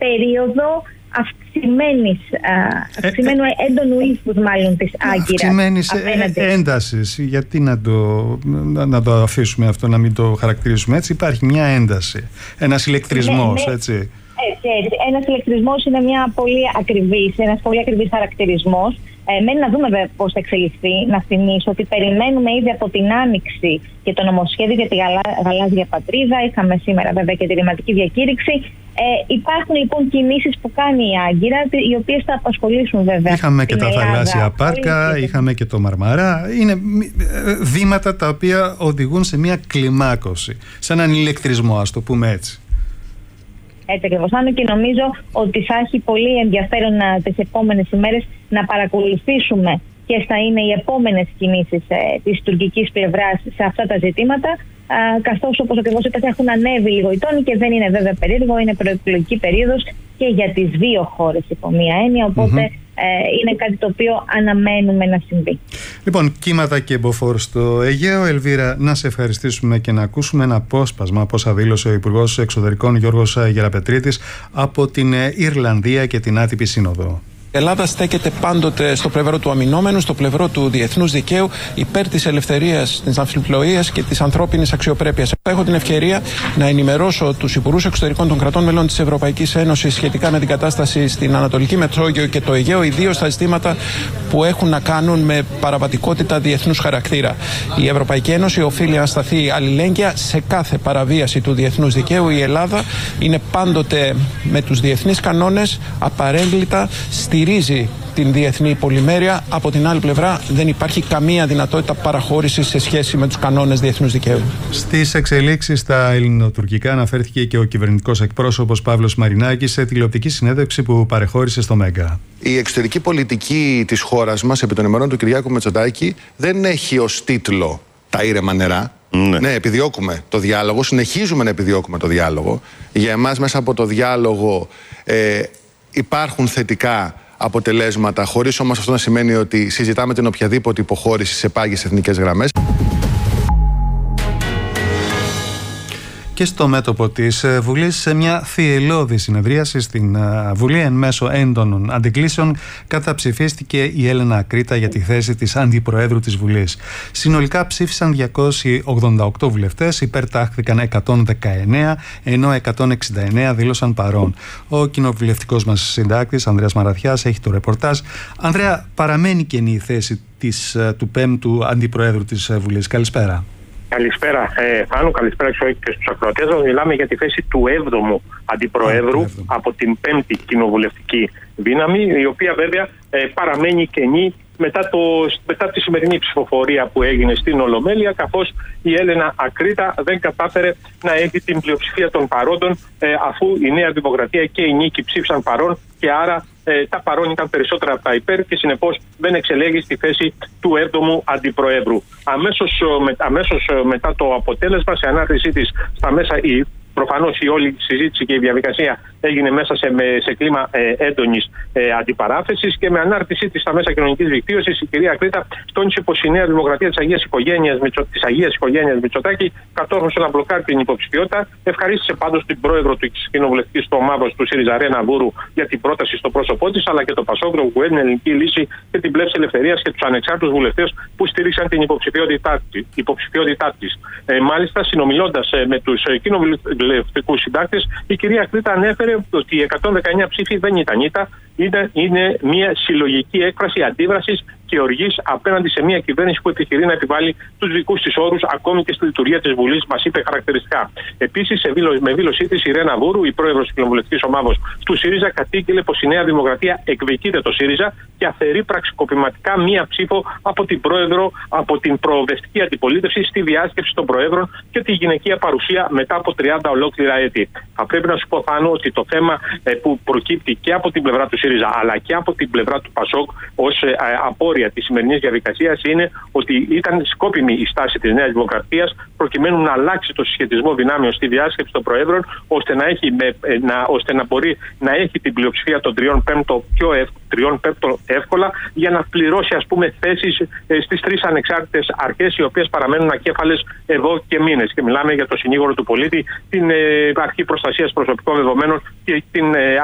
περίοδο αυξημένου έντονου ύφους μάλλον της Άγκυρας. Αυξημένης έντασης. Γιατί να το αφήσουμε αυτό, να μην το χαρακτηρίσουμε έτσι? Υπάρχει μια ένταση, ένας ηλεκτρισμός, έτσι. Ένας ηλεκτρισμός είναι ένας πολύ ακριβής χαρακτηρισμός. Μένει να δούμε βέβαια πώς θα εξελιχθεί. Να θυμίσω ότι περιμένουμε ήδη από την Άνοιξη και το νομοσχέδιο για τη γαλάζια πατρίδα. Είχαμε σήμερα βέβαια και τη ρηματική διακήρυξη. Υπάρχουν λοιπόν κινήσεις που κάνει η Άγκυρα, οι οποίες θα απασχολήσουν βέβαια. Είχαμε και τα θαλάσσια πάρκα, είχαμε και το Μαρμαρά. Είναι βήματα τα οποία οδηγούν σε μια κλιμάκωση, σε έναν ηλεκτρισμό, ας το πούμε έτσι. Έτσι ακριβώς. Και νομίζω ότι θα έχει πολύ ενδιαφέρον τις επόμενες ημέρες να παρακολουθήσουμε ποιες θα είναι οι επόμενες κινήσεις της τουρκικής πλευράς σε αυτά τα ζητήματα, καθώς όπως ακριβώς είπατε έχουν ανέβει λίγο οι τόνοι και δεν είναι βέβαια περίεργο, είναι προεκλογική περίοδος και για τις δύο χώρες υπό μία έννοια, οπότε είναι κάτι το οποίο αναμένουμε να συμβεί. Λοιπόν, κύματα και μποφόρ στο Αιγαίο. Ελβίρα, να σε ευχαριστήσουμε και να ακούσουμε ένα απόσπασμα από όσα δήλωσε ο Υπουργός Εξωτερικών Γιώργος Γεραπετρίτης από την Ιρλανδία και την άτυπη σύνοδο. Η Ελλάδα στέκεται πάντοτε στο πλευρό του αμυνόμενου, στο πλευρό του διεθνούς δικαίου, υπέρ της ελευθερίας, της ναυσιπλοείας και της ανθρώπινης αξιοπρέπειας. Έχω την ευκαιρία να ενημερώσω τους υπουργούς εξωτερικών των κρατών μελών της Ευρωπαϊκής Ένωσης σχετικά με την κατάσταση στην Ανατολική Μεσόγειο και το Αιγαίο, ιδίως στα ζητήματα που έχουν να κάνουν με παραβατικότητα διεθνούς χαρακτήρα. Η Ευρωπαϊκή Ένωση οφείλει να σταθεί αλληλέγγυα σε κάθε παραβίαση του διεθνούς δικαίου. Η Ελλάδα είναι πάντοτε με τους διεθνείς κανόνες απαρέγκλητα, στηρίζει την διεθνή πολυμέρεια. Από την άλλη πλευρά δεν υπάρχει καμία δυνατότητα παραχώρησης σε σχέση με τους κανόνες διεθνούς δικαίου. Στις εξελίξεις στα ελληνοτουρκικά αναφέρθηκε και ο κυβερνητικός εκπρόσωπος Παύλος Μαρινάκης σε τηλεοπτική συνέντευξη που παρεχώρησε στο Μέγκα. Η εξωτερική πολιτική της χώρας μας επί των ημερών του Κυριάκου Μητσοτάκη δεν έχει ως τίτλο τα ήρεμα νερά. Ναι, επιδιώκουμε το διάλογο, συνεχίζουμε να επιδιώκουμε το διάλογο. Για εμάς μέσα από το διάλογο υπάρχουν θετικά αποτελέσματα, χωρίς όμως αυτό να σημαίνει ότι συζητάμε την οποιαδήποτε υποχώρηση σε πάγιες εθνικές γραμμές. Και στο μέτωπο της Βουλής, σε μια θυελλώδη συνεδρίαση στην Βουλή, εν μέσω έντονων αντικλήσεων, καταψηφίστηκε η Έλενα Ακρίτα για τη θέση της Αντιπροέδρου της Βουλής. Συνολικά ψήφισαν 288 βουλευτές, υπερτάχθηκαν 119, ενώ 169 δήλωσαν παρόν. Ο κοινοβουλευτικός μας συντάκτης, Ανδρέας Μαραθιάς, έχει το ρεπορτάζ. Ανδρέα, παραμένει καινή η θέση του 5ου Αντιπροέδρου της Βουλής. Καλησπέρα. Καλησπέρα, Φάνου, καλησπέρα και στους ακροατές μας. Μιλάμε για τη θέση του 7ου Αντιπροέδρου από την 5η Κοινοβουλευτική Δύναμη, η οποία βέβαια παραμένει κενή μετά τη σημερινή ψηφοφορία που έγινε στην Ολομέλεια, καθώς η Έλενα Ακρίτα δεν κατάφερε να έχει την πλειοψηφία των παρόντων, αφού η Νέα Δημοκρατία και η Νίκη ψήφισαν παρόν και άρα τα παρόν ήταν περισσότερα από τα υπέρ και συνεπώς δεν εξελέγει στη θέση του 7ου Αντιπροέδρου. Αμέσως μετά το αποτέλεσμα, σε ανάρτησή της στα μέσα, προφανώς η όλη συζήτηση και η διαδικασία έγινε μέσα σε κλίμα έντονης αντιπαράθεσης, και με ανάρτησή της στα μέσα κοινωνικής δικτύωσης η κυρία Ακρίτα τόνισε πως η Νέα Δημοκρατία της Αγίας Οικογένειας Μητσοτάκη κατόρθωσε να μπλοκάρει την υποψηφιότητα. Ευχαρίστησε πάντως την πρόεδρο της κοινοβουλευτικής του ομάδος του ΣΥΡΙΖΑ, Ρένα Βούρου, για την πρόταση στο πρόσωπό της, αλλά και το Πασόκ, που έδινε Ελληνική Λύση και την Πλεύση Ελευθερίας και τους ανεξάρτητους βουλευτές που στήριξαν την υποψηφιότητά της. Μάλιστα, συνομιλώντας με τους κοινοβουλευτικούς συντάκτες, η κυρία Ακρίτα ανέφερε ότι οι 119 ψήφοι δεν ήταν ήττα, είναι μια συλλογική έκφραση αντίδρασης και οργής απέναντι σε μια κυβέρνηση που επιχειρεί να επιβάλλει τους δικούς της όρους ακόμη και στη λειτουργία της Βουλής, μας είπε χαρακτηριστικά. Επίσης, με δήλωσή της, η Ρένα Βούρου, η πρόεδρος της κοινοβουλευτικής ομάδος του ΣΥΡΙΖΑ, κατήγγειλε πως η Νέα Δημοκρατία εκδικείται το ΣΥΡΙΖΑ και αφαιρεί πραξικοπηματικά μία ψήφο από την πρόεδρο, από την προοδευτική αντιπολίτευση στη διάσκεψη των προέδρων και τη γυναικεία παρουσία μετά από 30 ολόκληρα έτη. Θα πρέπει να σου πω, πάνω ότι το θέμα που προκύπτει και από την πλευρά του ΣΥΡΙΖΑ αλλά και από την πλευρά του ΠΑΣΟΚ ως απόρρια της σημερινής διαδικασίας είναι ότι ήταν σκόπιμη η στάση της Νέας Δημοκρατίας προκειμένου να αλλάξει το συσχετισμό δυνάμεων στη διάσκεψη των προέδρων, ώστε να μπορεί να έχει την πλειοψηφία των 3/5 εύκολα, για να πληρώσει, ας πούμε, θέσεις στις τρεις ανεξάρτητες αρχές, οι οποίες παραμένουν ακέφαλες εδώ και μήνες. Και μιλάμε για το συνήγορο του πολίτη, την Αρχή Προστασίας Προσωπικών Δεδομένων και την